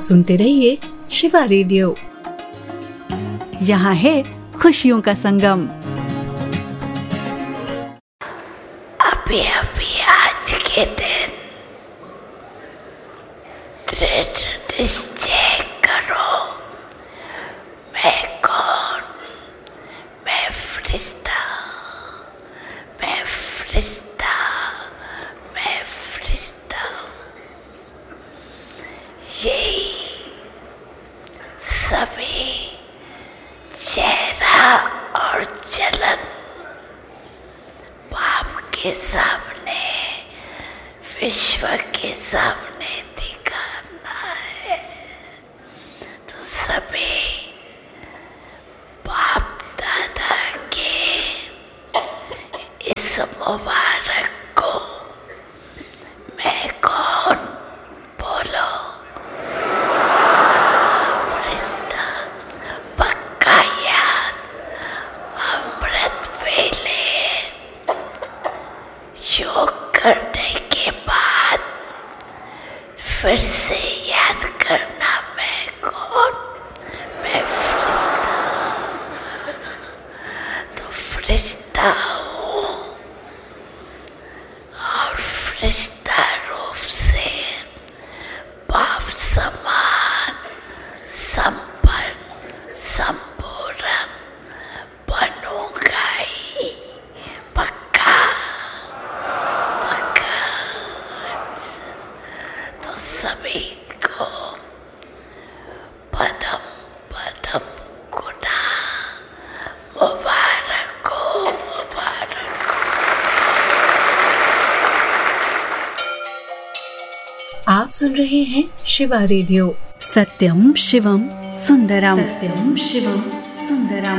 सुनते रहिए शिवा रेडियो। यहाँ है खुशियों का संगम। अभी अभी आज के दिन दृढ़ निश्चय करो, मैं कौन, मैं फरिश्ता, मैं फरिश्ता, मैं फरिश्ता। यही सभी चेहरा और जलन बाप के सामने, विश्व के सामने दिखाना है। तो सभी बाप दादा के इस मुबारक को मैं कौन बोलो, फरिश्ता। पक्का याद अमृत वेले योग करने के बाद फिर से याद करना, मैं कौन, मैं फरिश्ता। तो फरिश्ता हूँ और फरिश्ता रूप से बाप समान संपन्न संपूर्ण बनूंगा ही, पक्का पक्का। तो सभी को पदम पदम गुना मुबारक हो, मुबारक हो। आप सुन रहे हैं शिवा रेडियो। सत्यम शिवम सुंदरम। सत्यम शिवम सुंदरम।